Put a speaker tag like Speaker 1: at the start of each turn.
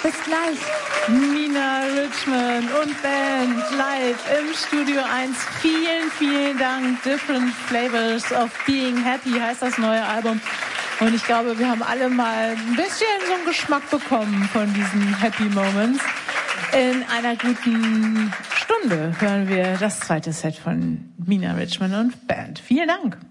Speaker 1: Bis gleich.
Speaker 2: Nina Richmond und Band live im Studio 1. Vielen, vielen Dank. Different Flavors of Being Happy heißt das neue Album. Und ich glaube, wir haben alle mal ein bisschen so einen Geschmack bekommen von diesen Happy Moments. In einer guten Stunde hören wir das zweite Set von Nina Richmond und Band. Vielen Dank.